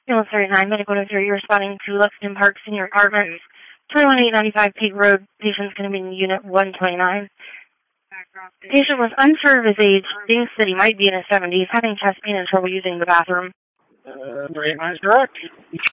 Unit 39, medical note 3, you're responding to Lexington Park Senior Apartments, 21895 Peak Road. Patient's going to be in Unit 129. Patient was unsure of his age, thinks that he might be in his 70s, having chest pain and trouble using the bathroom. 39 is correct.